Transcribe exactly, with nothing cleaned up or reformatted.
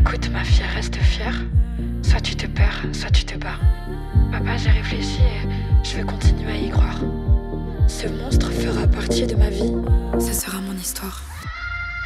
Écoute ma fille, reste fière. Soit tu te perds, soit tu te bats. Papa, j'ai réfléchi et je vais continuer à y croire. Ce monstre fera partie de ma vie. Ce sera mon histoire.